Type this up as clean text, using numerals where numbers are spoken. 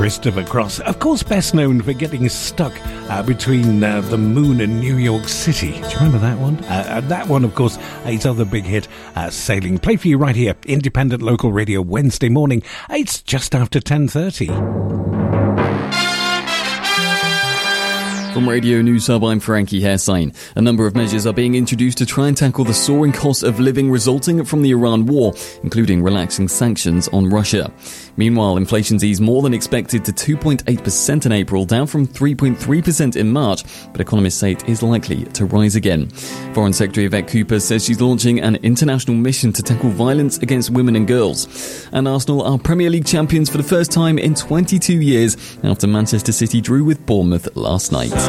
Christopher Cross, of course best known for getting stuck between the moon and New York City. Do you remember that one? And that one, of course, his other big hit, Sailing. Play for you right here, Independent Local Radio, Wednesday morning. It's just after 10:30. From Radio News Hub, I'm Frankie Hairsine. A number of measures are being introduced to try and tackle the soaring cost of living resulting from the Iran war, including relaxing sanctions on Russia. Meanwhile, inflation's eased more than expected to 2.8% in April, down from 3.3% in March, but economists say it is likely to rise again. Foreign Secretary Yvette Cooper says she's launching an international mission to tackle violence against women and girls. And Arsenal are Premier League champions for the first time in 22 years after Manchester City drew with Bournemouth last night.